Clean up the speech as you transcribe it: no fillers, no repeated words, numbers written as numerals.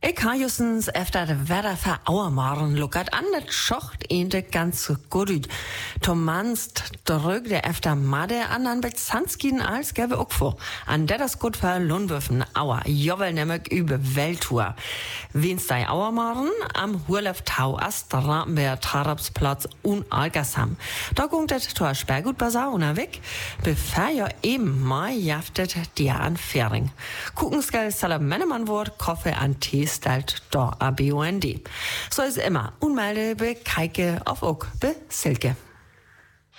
Ich ha justens efter det Wetter für Auermaren luckert an, das schocht eente ganz gut ut. Tomanst drückte efter Made an Bezanskien als gäbe auch vor. An der das gut für Lohnwürfen Auer, jowel nämlich über Welttour. Wen's dei Auermaren am Hurlef Tau ast Ramberg Tarabsplatz und Algersam. Da gungt das Tor Sperrgut Basar unterweg, bevor ja eben mal jaftet die an Färing. Kuckensgeld Salamannemann Wort, Koffe an Tee stellt da ABUND. So ist immer unmelde be Keike auf Ock be Silke.